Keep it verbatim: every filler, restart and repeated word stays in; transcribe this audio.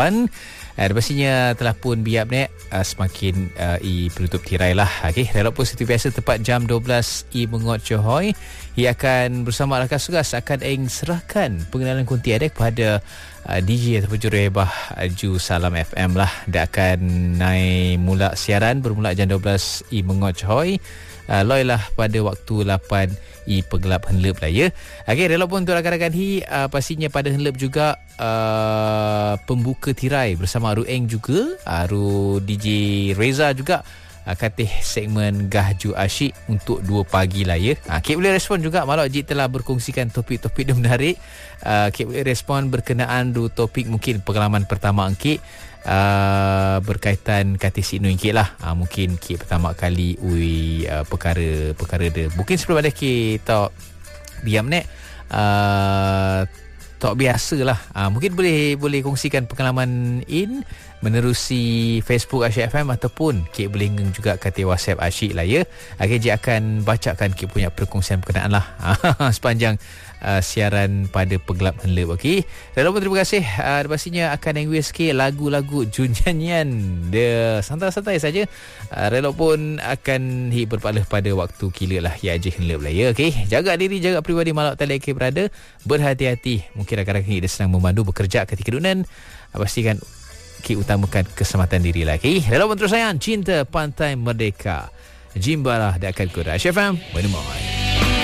Uh, pastinya telah pun biap ni uh, semakin uh, i penutup tirai lah. Okey, relok pun seperti biasa tepat jam dua belas i mengot Johor. Ia akan bersama rakan sugas akan eng serahkan pengenalan kunti ada kepada uh, D J ataupun juruhebah uh, Ju Salam F M lah. Dia akan naik mula siaran bermula jam dua belas i mengot Johor. Uh, loi lah pada waktu lapan i pegelap henlep lah ya. Okey, relok pun untuk rakan-rakan hi uh, pastinya pada henlep juga uh, pembuka tirai bersama Aru Eng juga, Aru D J Reza juga uh, katih segmen Gahju Asyik untuk dua pagi lah ya. Uh, Kek boleh respon juga malam Jit telah berkongsikan topik-topik yang menarik. Uh, Kek boleh respon berkenaan du topik mungkin pengalaman pertama Kek Uh, berkaitan kata si Nur Kek lah. uh, Mungkin Kek pertama kali ui uh, perkara-perkara dia. Mungkin sebelum ada Kek tak diam nek uh, tak biasa lah. uh, Mungkin boleh boleh kongsikan pengalaman in menerusi Facebook Asyik F M ataupun Kek boleh ngeng juga kata WhatsApp Asyik lah ya. Okay, Kek akan bacakan Kek punya perkongsian berkenaan lah sepanjang Uh, siaran pada pegelap henlep. Okey, dan pun terima kasih. Uh, pastinya akan yang U S K lagu-lagu Jun nyanyian dia santai-santai saja. Uh, relok pun akan hi berpalah pada waktu kila lah ya je henlep lah ya. Okey, jaga diri, jaga peribadi malak tali ke berada, berhati-hati. Mungkin rakan-rakan dia sedang memandu bekerja ketika dunan. Uh, pastikan kita utamakan keselamatan diri lah. Okey, relok pun terus sayang cinta Pantai Merdeka. Jimbalah dia akan kuda Asyik F M. Menemui